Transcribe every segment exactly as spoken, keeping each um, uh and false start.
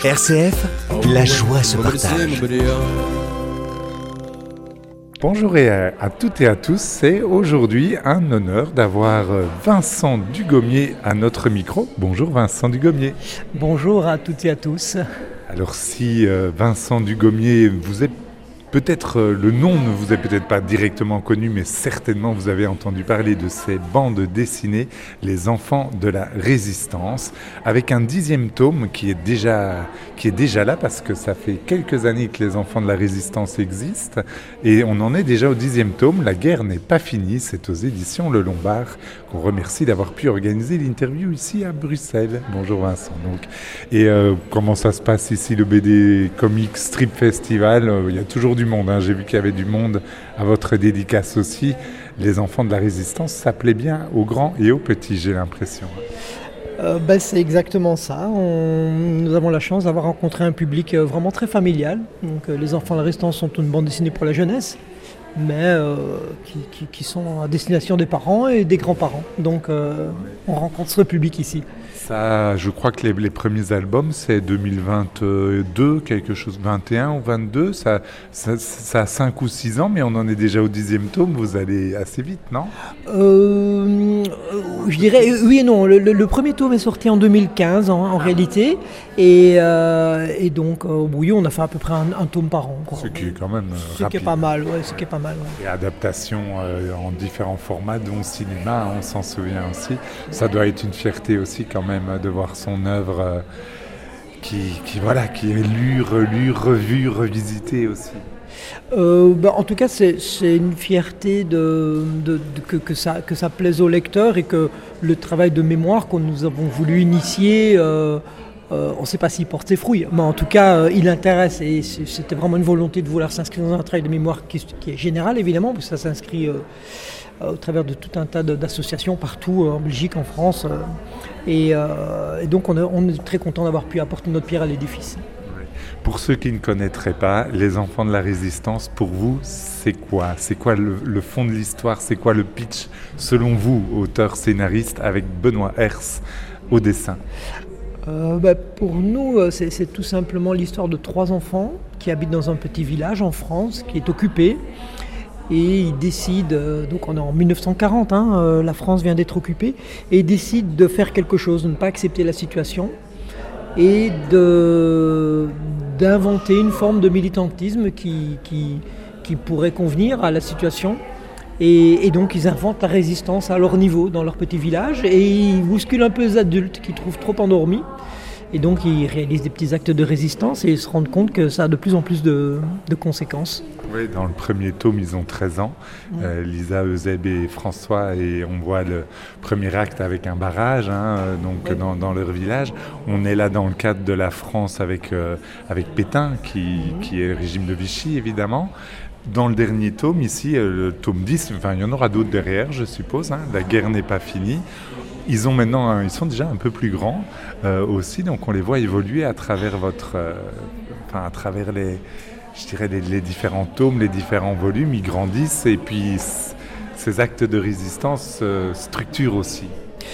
R C F, la joie se partage. Bonjour et à, à toutes et à tous, c'est aujourd'hui un honneur d'avoir Vincent Dugommier à notre micro. Bonjour Vincent Dugommier. Bonjour à toutes et à tous. Alors si euh, Vincent Dugommier, vous êtes peut-être, euh, le nom ne vous est peut-être pas directement connu, mais certainement vous avez entendu parler de ces bandes dessinées, Les Enfants de la Résistance, avec un dixième tome qui est déjà, qui est déjà là, parce que ça fait quelques années que Les Enfants de la Résistance existent, et on en est déjà au dixième tome. La guerre n'est pas finie, c'est aux éditions Le Lombard, qu'on remercie d'avoir pu organiser l'interview ici à Bruxelles. Bonjour Vincent. Donc. Et euh, comment ça se passe ici, le B D Comics Strip Festival? euh, Il y a toujours du monde, hein. J'ai vu qu'il y avait du monde à votre dédicace aussi. Les Enfants de la Résistance, ça plaît bien aux grands et aux petits, j'ai l'impression. Euh, ben, c'est exactement ça. On, nous avons la chance d'avoir rencontré un public euh, vraiment très familial. Donc, euh, les Enfants de la Résistance sont une bande dessinée pour la jeunesse, mais euh, qui, qui, qui sont à destination des parents et des grands-parents. Donc euh, on rencontre ce public ici. Ça, je crois que les, les premiers albums, c'est deux mille vingt-deux, quelque chose, vingt et un ou vingt-deux, ça, ça, ça a cinq ou six ans, mais on en est déjà au dixième tome, vous allez assez vite, non? euh, Je dirais oui et non. Le, le, le premier tome est sorti en deux mille quinze en, en ah. réalité, et, euh, et donc euh, oui, on a fait à peu près un, un tome par an. Quoi. Ce qui est quand même euh, ce rapide. Qui est pas mal, ouais, ce qui est pas mal. Ouais. Et adaptation euh, en différents formats, dont cinéma, on s'en souvient aussi. Ça doit être une fierté aussi quand même de voir son œuvre euh, qui, qui, voilà, qui est lue, relue, revue, revisitée aussi. Euh, bah, en tout cas, c'est, c'est une fierté de, de, de, que, que, ça, que ça plaise au lecteur et que le travail de mémoire que nous avons voulu initier, euh, euh, on ne sait pas s'il porte ses fruits, mais en tout cas, euh, il intéresse. Et c'était vraiment une volonté de vouloir s'inscrire dans un travail de mémoire qui, qui est général, évidemment, parce que ça s'inscrit euh, au travers de tout un tas de, d'associations partout, en Belgique, en France. Euh, et, euh, et donc, on est, on est très content d'avoir pu apporter notre pierre à l'édifice. Pour ceux qui ne connaîtraient pas, Les Enfants de la Résistance, pour vous, c'est quoi? C'est quoi le, le fond de l'histoire? C'est quoi le pitch, selon vous, auteur-scénariste, avec Benoît Herse au dessin? euh, bah, Pour nous, c'est, c'est tout simplement l'histoire de trois enfants qui habitent dans un petit village en France, qui est occupé. Et ils décident, donc on est en dix-neuf cent quarante, hein, euh, la France vient d'être occupée, et ils décident de faire quelque chose, de ne pas accepter la situation, et de, d'inventer une forme de militantisme qui, qui, qui pourrait convenir à la situation. Et, et donc ils inventent la résistance à leur niveau, dans leur petit village, et ils bousculent un peu les adultes qui trouvent trop endormis. Et donc ils réalisent des petits actes de résistance et ils se rendent compte que ça a de plus en plus de, de conséquences. Oui, dans le premier tome, ils ont treize ans, mmh. euh, Lisa, Eusèbe et François, et on voit le premier acte avec un barrage, hein, donc oui. dans, dans leur village. On est là dans le cadre de la France avec, euh, avec Pétain, qui, mmh. qui est le régime de Vichy, évidemment. Dans le dernier tome, ici, le tome dix, enfin, il y en aura d'autres derrière, je suppose, hein, La guerre n'est pas finie. Ils ont maintenant, ils sont déjà un peu plus grands euh, aussi, donc on les voit évoluer à travers votre, euh, enfin à travers les, je dirais les, les différents tomes, les différents volumes, ils grandissent et puis c- ces actes de résistance euh, structurent aussi.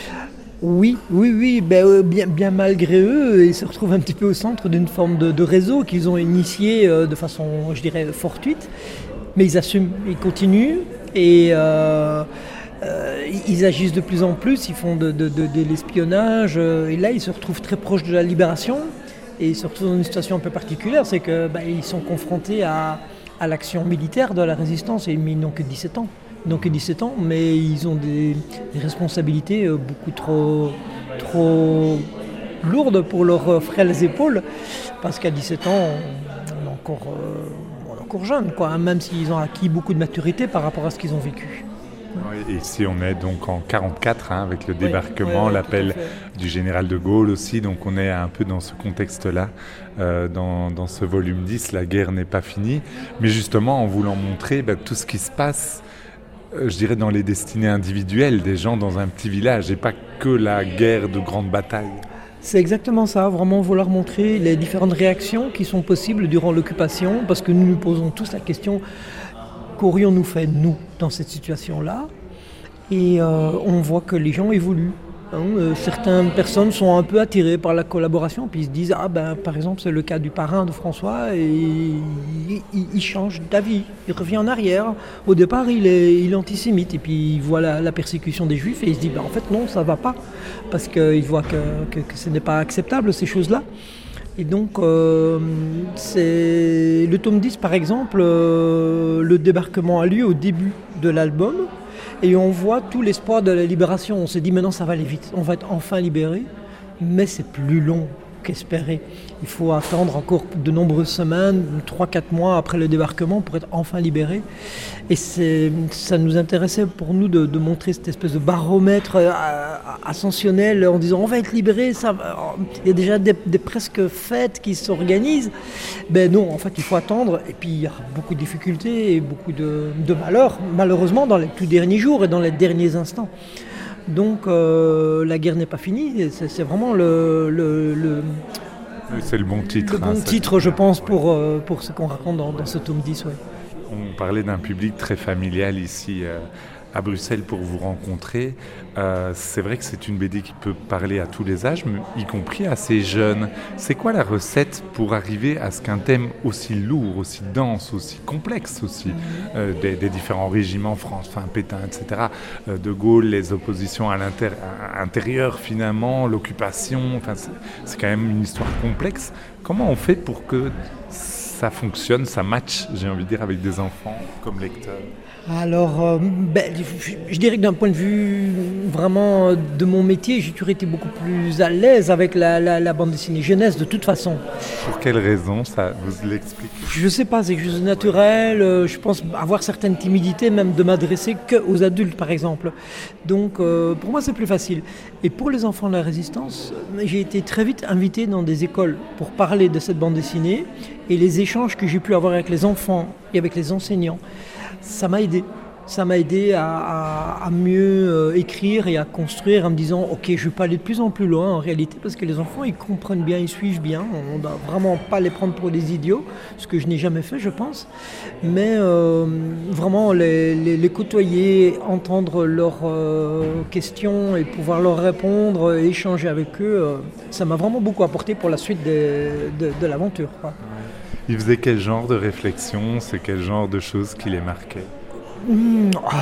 Oui, oui, oui, ben, euh, bien, bien malgré eux, ils se retrouvent un petit peu au centre d'une forme de, de réseau qu'ils ont initié euh, de façon, je dirais, fortuite, mais ils assument, ils continuent et euh, Euh, ils agissent de plus en plus, ils font de, de, de, de l'espionnage, euh, et là ils se retrouvent très proches de la libération, et ils se retrouvent dans une situation un peu particulière, c'est qu'ils bah, sont confrontés à, à l'action militaire de la résistance, et, mais ils n'ont que dix-sept ans. Ils n'ont que dix-sept ans, mais ils ont des, des responsabilités euh, beaucoup trop, trop lourdes pour leurs frêles épaules, parce qu'à dix-sept ans, on, on, est, encore, euh, on est encore jeune, quoi, hein, même s'ils ont acquis beaucoup de maturité par rapport à ce qu'ils ont vécu. Oui, ici on est donc en quarante-quatre, hein, avec le débarquement, oui, oui, l'appel du général de Gaulle aussi, donc on est un peu dans ce contexte-là, euh, dans, dans ce volume dix, La guerre n'est pas finie, mais justement en voulant montrer bah, tout ce qui se passe, euh, je dirais dans les destinées individuelles des gens dans un petit village, et pas que la guerre de grande bataille. C'est exactement ça, vraiment vouloir montrer les différentes réactions qui sont possibles durant l'occupation, parce que nous nous posons tous la question: qu'aurions-nous fait, nous, dans cette situation-là? Et euh, on voit que les gens évoluent. Hein, euh, certaines personnes sont un peu attirées par la collaboration, puis ils se disent, ah ben par exemple c'est le cas du parrain de François, et il, il, il change d'avis, il revient en arrière. Au départ il est, il est antisémite, et puis il voit la, la persécution des juifs, et il se dit, ben, en fait non, ça va pas, parce qu'il voit que, que, que ce n'est pas acceptable ces choses-là. Et donc, euh, c'est le tome dix, par exemple, euh, le débarquement a lieu au début de l'album. Et on voit tout l'espoir de la libération. On se dit maintenant ça va aller vite, on va être enfin libéré, mais c'est plus long qu'espéré. Il faut attendre encore de nombreuses semaines, trois quatre mois après le débarquement pour être enfin libéré. Et c'est, ça nous intéressait pour nous de, de montrer cette espèce de baromètre euh, ascensionnel en disant on va être libéré, ça va. Il y a déjà des, des presque fêtes qui s'organisent. Ben non, en fait il faut attendre, et puis il y a beaucoup de difficultés et beaucoup de, de malheurs, malheureusement dans les tout derniers jours et dans les derniers instants. Donc euh, la guerre n'est pas finie, c'est, c'est vraiment le, le, le, c'est le bon titre. Le bon hein, titre, je pense, pour, euh, pour ce qu'on raconte dans, dans ce tome dix. Ouais. On parlait d'un public très familial ici euh, à Bruxelles pour vous rencontrer. Euh, c'est vrai que c'est une B D qui peut parler à tous les âges, y compris à ces jeunes. C'est quoi la recette pour arriver à ce qu'un thème aussi lourd, aussi dense, aussi complexe aussi, euh, des, des différents régimes en France, enfin Pétain, et cetera, euh, De Gaulle, les oppositions à, l'inter- à l'intérieur finalement, l'occupation, enfin c'est, c'est quand même une histoire complexe. Comment on fait pour que ça fonctionne, ça match, j'ai envie de dire, avec des enfants comme lecteurs? Alors, euh, ben, je, je dirais que d'un point de vue vraiment de mon métier, j'ai toujours été beaucoup plus à l'aise avec la, la, la bande dessinée jeunesse de toute façon. Pour quelle raison, ça vous l'explique? Je sais pas, c'est quelque chose de naturel. Euh, je pense avoir certaines timidités, même de m'adresser qu'aux adultes, par exemple. Donc, euh, pour moi, c'est plus facile. Et pour les enfants de la Résistance, j'ai été très vite invité dans des écoles pour parler de cette bande dessinée, et les échanges que j'ai pu avoir avec les enfants et avec les enseignants, ça m'a aidé. Ça m'a aidé à, à, à mieux euh, écrire et à construire en me disant « Ok, je vais pas aller de plus en plus loin en réalité » parce que les enfants, ils comprennent bien, ils suivent bien. On ne doit vraiment pas les prendre pour des idiots, ce que je n'ai jamais fait, je pense. Mais euh, vraiment les, les, les côtoyer, entendre leurs euh, questions et pouvoir leur répondre, échanger avec eux, euh, ça m'a vraiment beaucoup apporté pour la suite de, de, de l'aventure, quoi. Il faisait quel genre de réflexion? C'est quel genre de choses qui les marquaient? Mmh, ah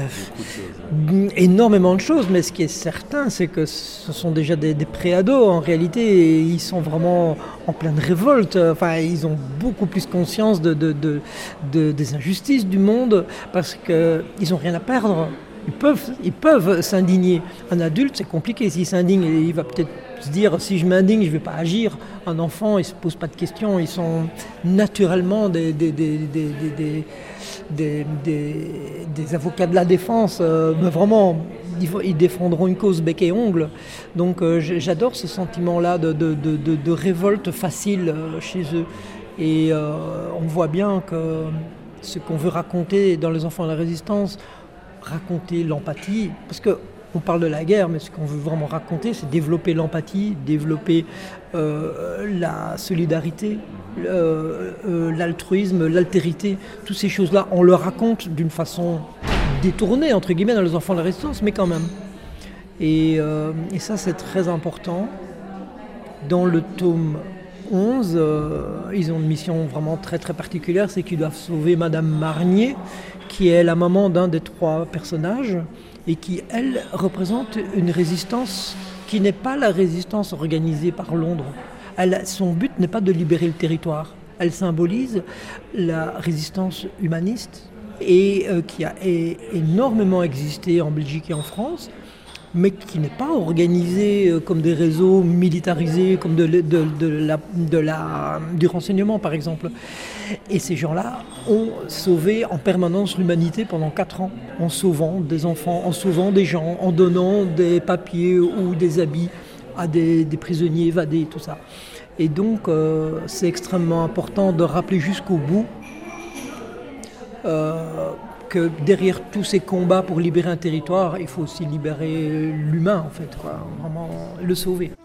ben, énormément de choses, mais ce qui est certain, c'est que ce sont déjà des, des pré-ados en réalité, et ils sont vraiment en pleine révolte. Enfin, ils ont beaucoup plus conscience de, de, de, de, des injustices du monde parce qu'ils n'ont rien à perdre. Ils peuvent, ils peuvent s'indigner. Un adulte, c'est compliqué. S'il s'indigne, il va peut-être se dire si je m'indigne, je ne vais pas agir. Un enfant, il ne se pose pas de questions. Ils sont naturellement des, des, des, des, des, des, des, des avocats de la défense. Euh, mais vraiment, ils, ils défendront une cause bec et ongle. Donc euh, j'adore ce sentiment-là de, de, de, de, de révolte facile euh, chez eux. Et euh, on voit bien que ce qu'on veut raconter dans Les Enfants de la Résistance, raconter l'empathie, parce qu'on parle de la guerre, mais ce qu'on veut vraiment raconter, c'est développer l'empathie, développer euh, la solidarité, euh, euh, l'altruisme, l'altérité, toutes ces choses-là, on le raconte d'une façon détournée, entre guillemets, dans Les Enfants de la Résistance, mais quand même. Et, euh, et ça, c'est très important. Dans le tome onze, euh, ils ont une mission vraiment très très particulière, c'est qu'ils doivent sauver Madame Marnier, qui est la maman d'un des trois personnages et qui, elle, représente une résistance qui n'est pas la résistance organisée par Londres. Elle, son but n'est pas de libérer le territoire. Elle symbolise la résistance humaniste et euh, qui a é- énormément existé en Belgique et en France, mais qui n'est pas organisé comme des réseaux militarisés, comme de, de, de la, de la, du renseignement par exemple. Et ces gens-là ont sauvé en permanence l'humanité pendant quatre ans, en sauvant des enfants, en sauvant des gens, en donnant des papiers ou des habits à des, des prisonniers évadés, tout ça. Et donc euh, c'est extrêmement important de rappeler jusqu'au bout euh, que derrière tous ces combats pour libérer un territoire, il faut aussi libérer l'humain, en fait, quoi, vraiment le sauver.